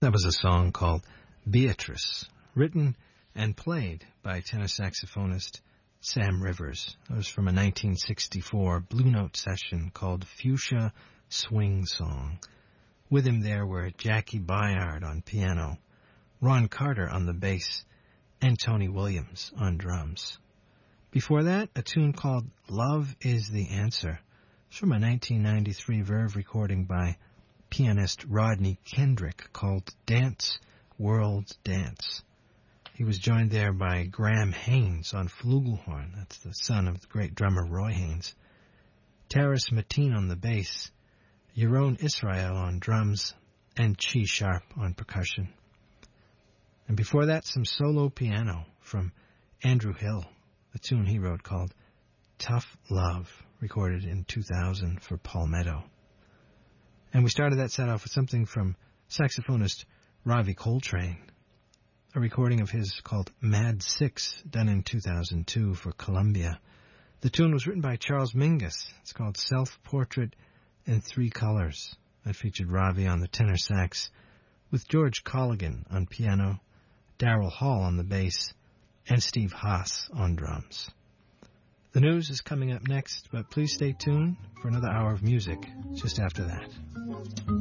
That was a song called Beatrice, written and played by tenor saxophonist Sam Rivers. It was from a 1964 Blue Note session called Fuchsia Swing Song. With him there were Jackie Byard on piano, Ron Carter on the bass, and Tony Williams on drums. Before that, a tune called Love is the Answer. It's from a 1993 Verve recording by pianist Rodney Kendrick called Dance, World Dance. He was joined there by Graham Haynes on flugelhorn. That's the son of the great drummer Roy Haynes. Taris Mateen on the bass, Yaron Israel on drums, and Chi Sharp on percussion. And before that, some solo piano from Andrew Hill, a tune he wrote called Tough Love, recorded in 2000 for Palmetto. And we started that set off with something from saxophonist Ravi Coltrane, a recording of his called Mad Six, done in 2002 for Columbia. The tune was written by Charles Mingus. It's called Self-Portrait in Three Colors. That featured Ravi on the tenor sax, with George Colligan on piano, Darrell Hall on the bass, and Steve Haas on drums. The news is coming up next, but please stay tuned for another hour of music just after that.